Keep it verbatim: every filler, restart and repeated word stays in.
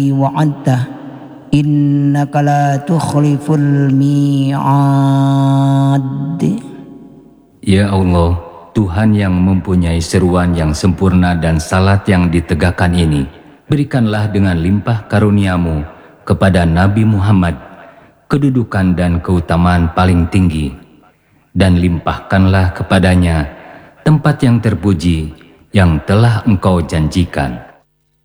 wa'adta innaka la tukhliful mi'ad. Ya Allah, Tuhan yang mempunyai seruan yang sempurna dan salat yang ditegakkan ini, berikanlah dengan limpah karuniamu kepada Nabi Muhammad kedudukan dan keutamaan paling tinggi, dan limpahkanlah kepadanya tempat yang terpuji yang telah Engkau janjikan.